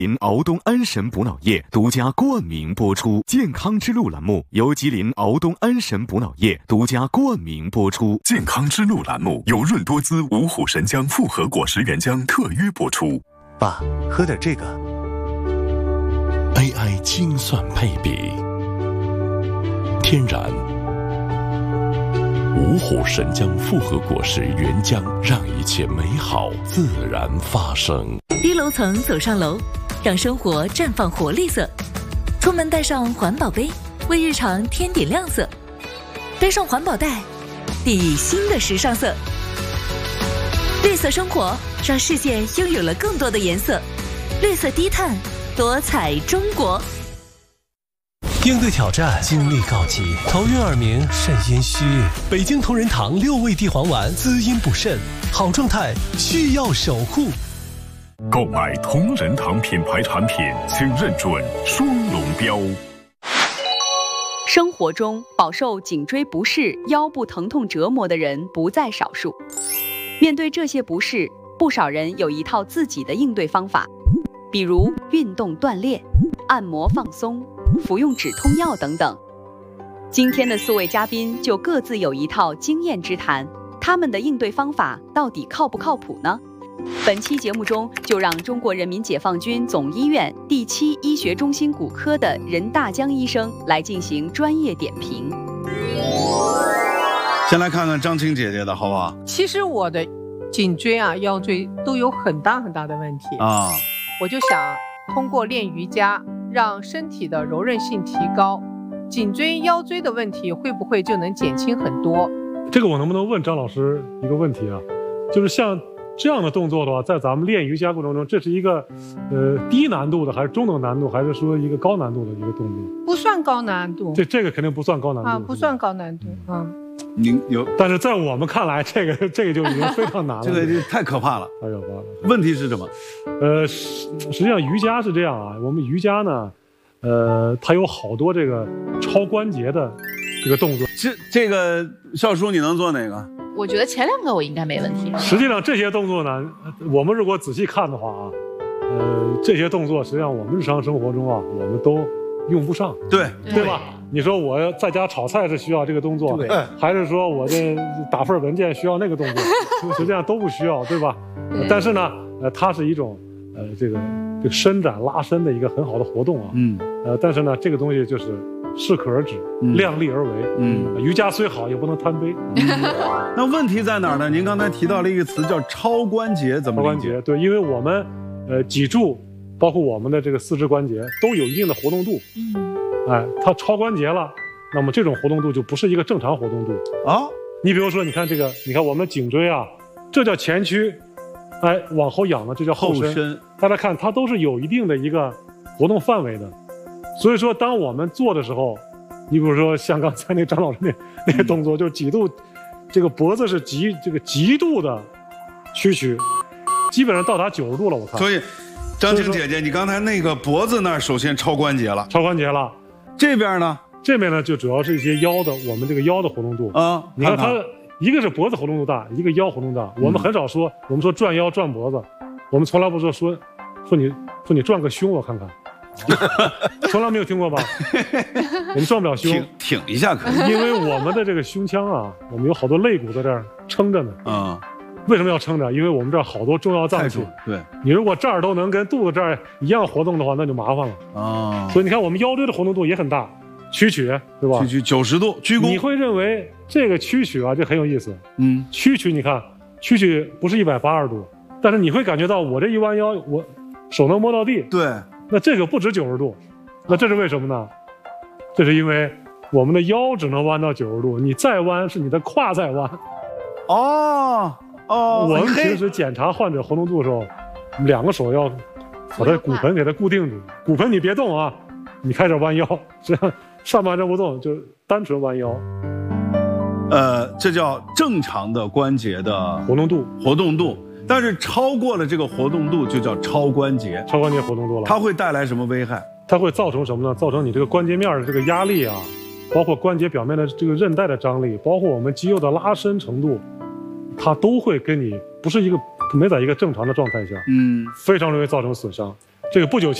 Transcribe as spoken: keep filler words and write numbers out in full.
林敖东安神补脑液独家冠名播出，健康之路栏目由吉林敖东安神补脑液独家冠名播出。 健康之路栏目由润多滋五虎神姜复合果实原浆特约播出。 爸，喝点这个。 A I 精算配比，天然五虎神姜复合果实原浆，让一切美好自然发生。 低楼层走上楼，让生活绽放活力色。出门带上环保杯，为日常添点亮色。背上环保袋，定义新的时尚色。绿色生活，让世界拥有了更多的颜色。绿色低碳，多彩中国。 应对挑战，精力告急，头晕耳鸣，肾阴虚。北京同仁堂六味地黄丸，滋阴补肾，好状态需要守护。 购买同仁堂品牌产品，请认准双龙标。 生活中饱受颈椎不适、腰部疼痛折磨的人不在少数。面对这些不适，不少人有一套自己的应对方法，比如运动锻炼、按摩放松、服用止痛药等等。今天的四位嘉宾就各自有一套经验之谈，他们的应对方法到底靠不靠谱呢？本期节目中，就让中国人民解放军总医院第七医学中心骨科的任大江医生来进行专业点评。 先来看看张青姐姐的好不好？ 其实我的颈椎啊、腰椎都有很大很大的问题啊，我就想通过练瑜伽，让身体的柔韧性提高，颈椎、腰椎的问题会不会就能减轻很多？ 这个我能不能问张老师一个问题啊？就是像这样的动作的话，在咱们练瑜伽过程中，这是一个呃低难度的，还是中等难度，还是说一个高难度的一个动作？ 不算高难度。 这这个肯定不算高难度啊， 不算高难度啊。 您有， 但是在我们看来，这个这个就已经非常难了， 这个就太可怕了， 太可怕了。 问题是什么？ 呃，实实际上瑜伽是这样啊，我们瑜伽呢，呃，它有好多这个超关节的这个动作。 这这个少叔，你能做哪个？ 我觉得前两个我应该没问题。 实际上这些动作呢，我们如果仔细看的话啊，呃，这些动作实际上我们日常生活中啊，我们都用不上， 对对吧？你说我在家炒菜是需要这个动作， 对， 还是说我这打份文件需要那个动作？实际上都不需要，对吧？但是呢，呃，它是一种呃这个这个伸展拉伸的一个很好的活动啊，嗯，呃，但是呢，这个东西就是适可而止，嗯、量力而为，嗯，瑜伽虽好，也不能贪杯。嗯、 那问题在哪儿呢？您刚才提到了一个词叫超关节，怎么理解？ 超关节，对，因为我们呃脊柱，包括我们的这个四肢关节都有一定的活动度，嗯。哎，它超关节了，那么这种活动度就不是一个正常活动度啊。你比如说，你看这个，你看我们颈椎啊，这叫前屈，哎，往后仰的这叫后伸。后伸大家看，它都是有一定的一个活动范围的。所以说，当我们做的时候，你比如说像刚才那张老师那那个动作，就几度，这个脖子是极这个极度的屈曲，基本上到达九十度了，我看。 所以，张青姐姐，你刚才那个脖子那儿首先超关节了， 超关节了。 这边呢？ 这边呢就主要是一些腰的，我们这个腰的活动度啊。你看它一个是脖子活动度大，一个腰活动大。我们很少说，我们说转腰转脖子，我们从来不说说说你说你转个胸我看看，从来没有听过吧？我们转不了胸， 挺挺一下可以， 因为我们的这个胸腔啊，我们有好多肋骨在这儿撑着呢。啊。为什么要撑着？因为我们这儿好多重要脏器。 对，你如果这儿都能跟肚子这儿一样活动的话，那就麻烦了啊。所以你看，我们腰椎的活动度也很大，屈曲，对吧？ 屈曲九十度，鞠躬。 你会认为这个屈曲啊，这很有意思。嗯，屈曲，你看屈曲不是一百八十度，但是你会感觉到我这一弯腰，我手能摸到地。 对， 那这个不止九十度，那这是为什么呢？这是因为我们的腰只能弯到九十度，你再弯是你的胯在弯。 哦。哦， 我们平时检查患者活动度的时候，两个手要把它骨盆给它固定住，骨盆你别动啊，你开始弯腰，这样上半身不动，就单纯弯腰。 呃，这叫正常的关节的活动度， 活动度。但是超过了这个活动度，就叫超关节， 超关节活动度了。 它会带来什么危害？ 它会造成什么呢？造成你这个关节面的这个压力啊，包括关节表面的这个韧带的张力，包括我们肌肉的拉伸程度。它都会跟你不是一个没在一个正常的状态下，嗯，非常容易造成损伤。 这个不久前。